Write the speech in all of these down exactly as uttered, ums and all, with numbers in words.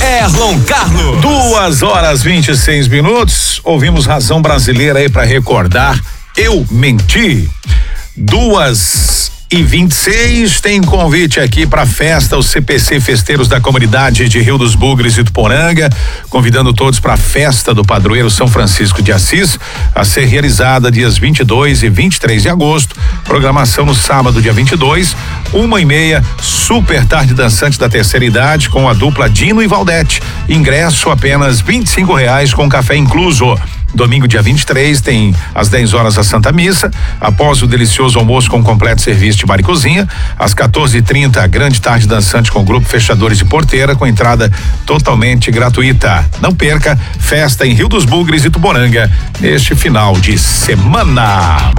Erlon Carlos. Duas horas vinte e seis minutos. Ouvimos Razão Brasileira aí para recordar. Eu menti. Duas e vinte e seis, tem convite aqui para festa, o C P C Festeiros da Comunidade de Rio dos Bugres e Tuporanga, convidando todos para a festa do padroeiro São Francisco de Assis, a ser realizada dias vinte e dois e vinte e três de agosto. Programação no sábado, dia vinte e dois, uma e meia, super tarde dançante da terceira idade com a dupla Dino e Valdete. Ingresso apenas vinte e cinco reais com café incluso. Domingo, dia vinte e três, tem às dez horas a Santa Missa. Após o delicioso almoço com completo serviço de bar e cozinha, às quatorze e trinta, a grande tarde dançante com o grupo Fechadores de Porteira, com entrada totalmente gratuita. Não perca, festa em Rio dos Bugres e Tuporanga neste final de semana.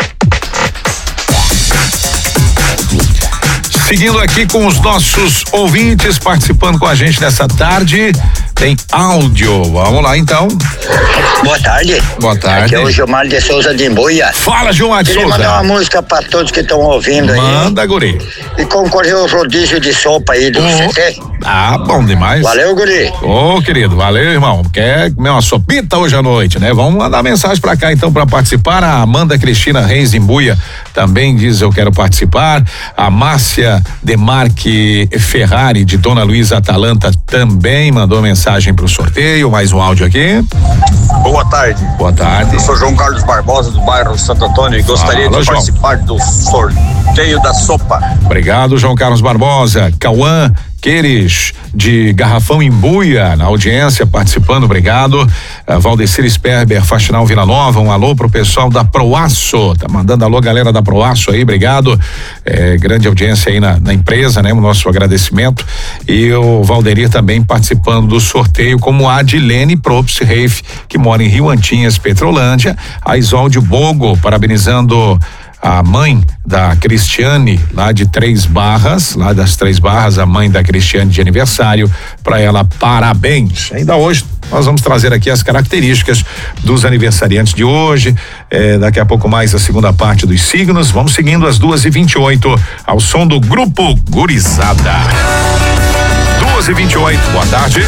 Seguindo aqui com os nossos ouvintes participando com a gente nessa tarde, tem áudio. Vamos lá então. Boa tarde. Boa tarde. Aqui é o Gilmar de Souza de Imbuia. Fala, Gilmar de Queria Souza. mandar uma música pra todos que estão ouvindo aí. Manda, guri. E concorrer ao rodízio de sopa aí do Oh. C T. Ah, bom demais. Valeu, guri. Ô, oh, querido, valeu, irmão. Quer comer uma sopita hoje à noite, né? Vamos mandar mensagem pra cá então pra participar. A Amanda Cristina Reis Imbuia também diz: eu quero participar. A Márcia Demarque Ferrari de Dona Luísa Atalanta também mandou mensagem pro sorteio. Mais um áudio aqui. Boa tarde. Boa tarde. Eu sou João Carlos Barbosa, do bairro Santo Antônio, e gostaria Fala, de João. participar do sorteio da sopa. Obrigado, João Carlos Barbosa. Cauã Queires de Garrafão Imbuia na audiência participando, obrigado. Uh, Valdecir Sperber, Faxinal Vila Nova, um alô pro pessoal da Proaço, tá mandando alô galera da Proaço aí, obrigado. É, grande audiência aí na, na empresa, né? O nosso agradecimento. E o Valderir também participando do sorteio, como a Adilene Probst Reif, que mora em Rio Antinhas, Petrolândia. A Isolde Bogo, parabenizando a mãe da Cristiane, lá de Três Barras, lá das Três Barras, a mãe da Cristiane de aniversário, para ela, parabéns. Ainda hoje nós vamos trazer aqui as características dos aniversariantes de hoje, eh, daqui a pouco mais a segunda parte dos signos. Vamos seguindo às duas e vinte e oito, ao som do Grupo Gurizada. duas e vinte e oito, boa tarde.